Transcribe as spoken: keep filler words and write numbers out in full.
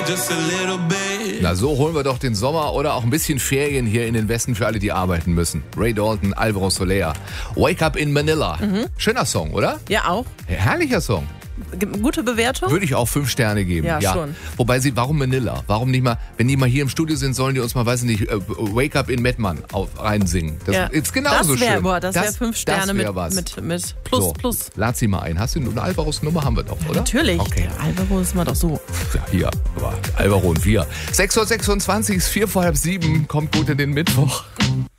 Na, so holen wir doch den Sommer oder auch ein bisschen Ferien hier in den Westen für alle, die arbeiten müssen. Ray Dalton, Alvaro Soler. Wake Up in Manila. Mhm. Schöner Song, oder? Ja, auch. Herrlicher Song. G- Gute Bewertung? Würde ich auch fünf Sterne geben. Ja, schon. Wobei sie, warum Manila? Warum nicht mal, wenn die mal hier im Studio sind, sollen die uns mal, weiß ich nicht, äh, Wake Up in Mettmann auf, reinsingen. Das ja. ist genauso das wär, schön. Boah, das wäre fünf Sterne wär mit, was. mit, mit Plus, so, Plus. Lad sie mal ein. Hast du eine Alvaros Nummer? Haben wir doch, oder? Natürlich. Okay. Der Alvaro ist mal doch so. Ja, hier. Aber Alvaro und wir. sechs Uhr sechsundzwanzig ist vier vor halb sieben. Kommt gut in den Mittwoch.